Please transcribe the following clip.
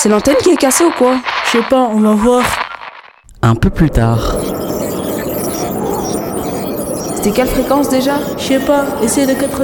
C'est l'antenne qui est cassée ou quoi? Je sais pas, on va voir. Un peu plus tard. C'était quelle fréquence déjà? Je sais pas, essaye de 4